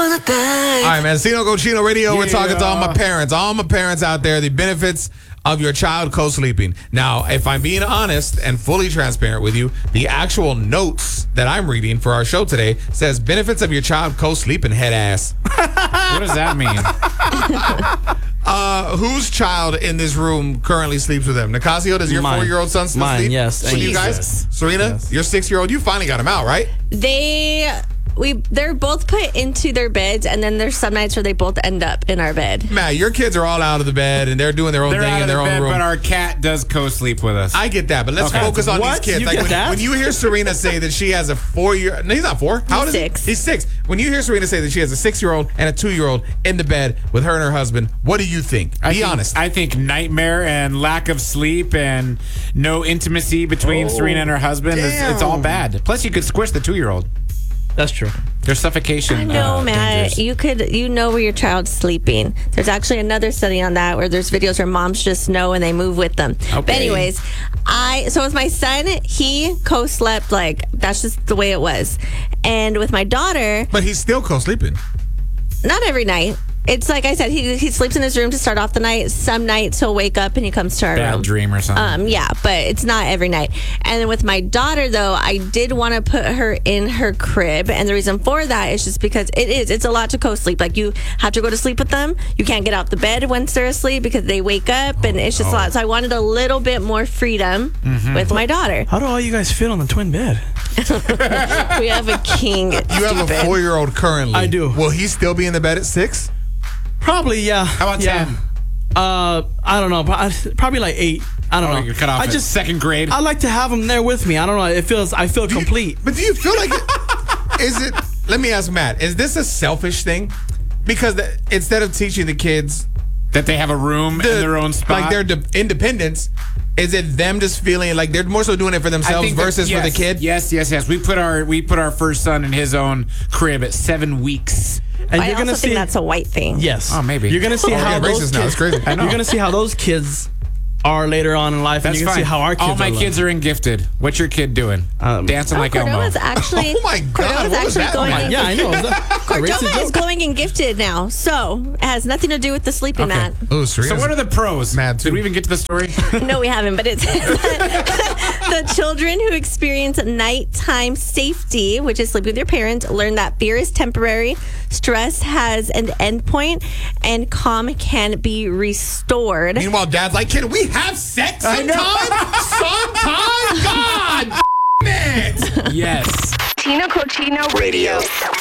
right, man. Sino Cochino Radio. We're talking to all my parents out there, the benefits of your child co-sleeping. Now, if I'm being honest and fully transparent with you, the actual notes that I'm reading for our show today says benefits of your child co-sleeping, head ass. What does that mean? Whose child in this room currently sleeps with them? Nicasio, does your 4-year-old son still Mine, sleep? yes. With you guys? Serena, your 6-year-old, you finally got him out, right? They're both put into their beds, and then there's some nights where they both end up in our bed. Matt, your kids are all out of the bed and they're doing their own thing in their own room. But our cat does co-sleep with us. I get that, but let's focus on these kids. You Like get that? when you hear Serena say that she has a 4-year, no, he's not 4. How old is he? 6. He's 6. When you hear Serena say that she has a 6-year-old and a 2-year-old in the bed with her and her husband, what do you think? Be honest. I think nightmare and lack of sleep and no intimacy between Serena and her husband. It's all bad. Plus, you could squish the 2-year-old. That's true. There's suffocation. I know, Matt. dangers. You know where your child's sleeping. There's actually another study on that where there's videos where moms just know and they move with them. Okay. But anyways, so with my son, he co-slept, like that's just the way it was. And with my daughter, But he's still co-sleeping. not every night. It's like I said, he sleeps in his room to start off the night. Some nights he'll wake up and he comes to our room. Bad dream or something. Yeah, but it's not every night. And then with my daughter, though, I did want to put her in her crib. And the reason for that is just because it's a lot to co-sleep. Like, you have to go to sleep with them. You can't get out the bed once they're asleep because they wake up, and it's just a lot. So I wanted a little bit more freedom with my daughter. How do all you guys fit on the twin bed? We have a king. You have a 4-year-old currently. I do. Will he still be in the bed at 6? Probably, yeah. How about 10? I don't know. Probably like 8. I don't know. You're cut off I at just second grade. I like to have him there with me. I don't know. I feel complete. But do you feel like let me ask Matt, is this a selfish thing? Because instead of teaching the kids that they have a room in their own spot. like their independence, is it them just feeling like they're more so doing it for themselves versus for the kid? Yes. We put our first son in his own crib at 7 weeks. And I also think that's a white thing. Yes. Oh, maybe. You're gonna see how those kids. Now. It's crazy. You're gonna see how those kids are later on in life, That's and you're gonna fine. see how our kids. All my kids are in gifted. What's your kid doing? Dancing like Elmo. Cordova's actually. Oh my God, what was that? Going. Yeah, I know. Cordova is going in gifted now, so it has nothing to do with the sleeping mat. Oh, So what are the pros? Mad too. Did we even get to the story? No, we haven't, but it's the children who experience nighttime safety, which is sleeping with your parents, learn that fear is temporary, stress has an end point, and calm can be restored. Meanwhile, Dad's like, can we have sex sometime? Sometime? God, it. Yes. Tino Cochino Radio.